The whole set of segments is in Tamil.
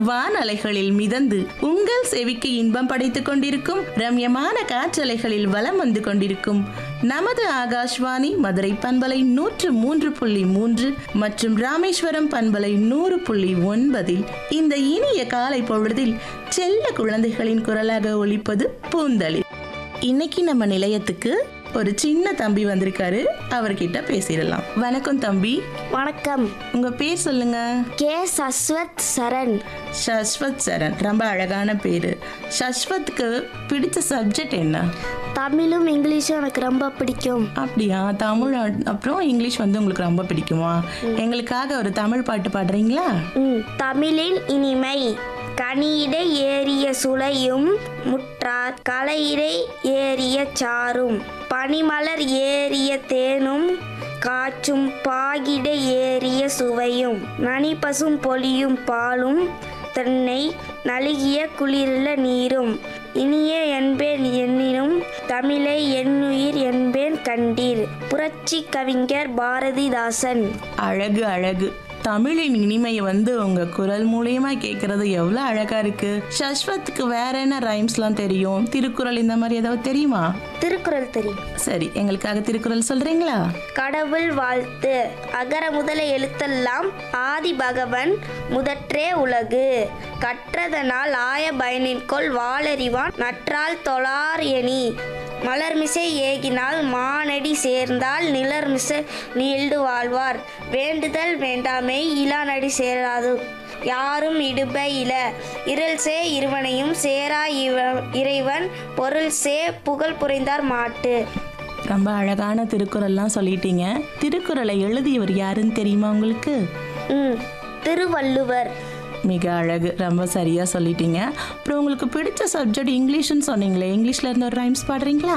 வானலைகளில் மிதந்து உங்கள் செவிக்கு இன்பம் படைத்துக் கொண்டிருக்கும் ரம்யமான காற்றலைகளில் வலம் வந்து கொண்டிருக்கும் நமது ஆகாஷ்வாணி மதுரை பண்பலை 103.3 மற்றும் ராமேஸ்வரம் பண்பலை 100.9 இந்த இனிய காலை பொழுதில் செல்ல குழந்தைகளின் குரலாக ஒலிப்பது பூந்தளிர். இன்னைக்கு நம்ம நிலையத்துக்கு ஒரு சின்ன தம்பி வந்திருக்காரு, அவர்கிட்ட பேசிடலாம். வணக்கம் தம்பி. வணக்கம். உங்க பேர் சொல்லுங்க. கே சஸ்வத் சரண். சஸ்வத் சரண், ரொம்ப அழகான பேரு. சஸ்வத்துக்கு பிடிச்ச சப்ஜெக்ட் என்ன? தமிழும் இங்கிலீஷும் எனக்கு ரொம்ப பிடிக்கும். அப்படியா? தமிழ் அப்புறம் இங்கிலீஷ் வந்து உங்களுக்கு ரொம்ப பிடிக்குமா? எங்களுக்காக ஒரு தமிழ் பாட்டு பாடுறீங்களா? தமிழின் இனிமை கனியிடை ஏறிய சுளையும் முற்றார் கலையிடை ஏறிய சாரும் பனிமலர் ஏறிய தேனும் காற்றும் பாகிடை ஏறிய சுவையும் நனிபசும் பொலியும் பாலும் தென்னை நலுகிய குளிர்ல நீரும் இனிய என்பேன் எண்ணினும் தமிழை என்னுயிர் என்பேன் கண்டீர். புரட்சி கவிஞர் பாரதிதாசன். அழகு அழகு. தமிழின் இனிமையை வந்து உங்க குரல் மூலியமா கேட்கறது எவ்வளவு அழகா இருக்கு. சஸ்வத்துக்கு வேற என்ன ரைம்ஸ்லாம் தெரியும்? திருக்குறள் இந்த மாதிரி ஏதாவது தெரியுமா? திருக்குறள் தெரியும். சரி, எங்களுக்காக திருக்குறள் சொல்றீங்களா? கடவுள் வாழ்த்து. அகர முதல எழுத்தெல்லாம் ஆதி பகவன் முதற்றே உலகு. கற்றதனால் ஆய பயனின்கொள் வாளறிவான் நற்றால் தொழார் எனி. மலர்மிசை ஏகினால் மானடி சேர்ந்தால் நிலர்மிசை நீள்டு வாழ்வார். வேண்டுதல் வேண்டாமை இலானடி சேராது யாரும் இடுப இல. இருள் சே இருவனையும் சேரா இறைவன் பொருள் சே புகழ் புரிந்தார் மாட்டு. ரொம்ப அழகான திருக்குறள்லாம் சொல்லிட்டீங்க. திருக்குறளை எழுதியவர் யாருன்னு தெரியுமா உங்களுக்கு? திருவள்ளுவர். மிக அழகு, ரொம்ப சரியா சொல்லிட்டீங்க. அப்புறம் உங்களுக்கு பிடிச்ச சப்ஜெக்ட் இங்கிலீஷ்னு சொன்னீங்களே, இங்கிலீஷ்ல இருந்து ஒரு rhymes பாடுறீங்களா?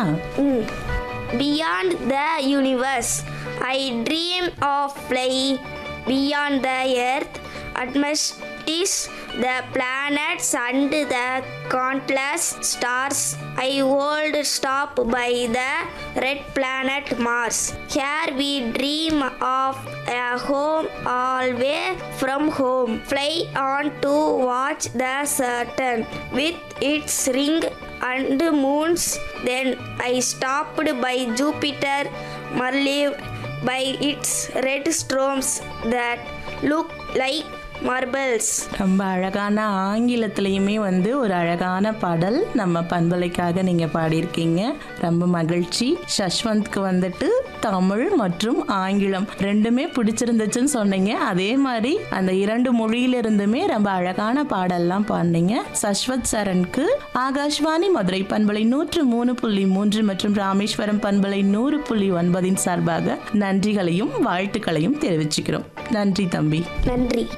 Beyond the universe, I dream of flying beyond the earth, amidst the planets and the countless stars. I would stop by the red planet Mars. Here we dream of a home away from home. Fly on to watch the Saturn with its ring and moons. Then I stopped by Jupiter, marveled by its red storms that look like marbles. ரொம்ப அழகான ஆங்கிலத்திலையுமே வந்து ஒரு அழகான பாடல் நம்ம பண்பலைக்காக நீங்க பாடியிருக்கீங்க. ரொம்ப மகிழ்ச்சி. சஸ்வந்த்க்கு வந்துட்டு தமிழ் மற்றும் ஆங்கிலம் ரெண்டுமே பிடிச்சிருந்துச்சுன்னு சொன்னீங்க. அதே மாதிரி அந்த இரண்டு மொழியிலிருந்துமே ரொம்ப அழகான பாடல்லாம் பாடினீங்க. சஸ்வத் சரண்க்கு ஆகாஷ்வாணி மதுரை பண்பலை 103.3 மற்றும் ராமேஸ்வரம் பண்பலை 100.9 சார்பாக நன்றிகளையும் வாழ்த்துக்களையும் தெரிவிச்சுக்கிறோம். நன்றி தம்பி. நன்றி.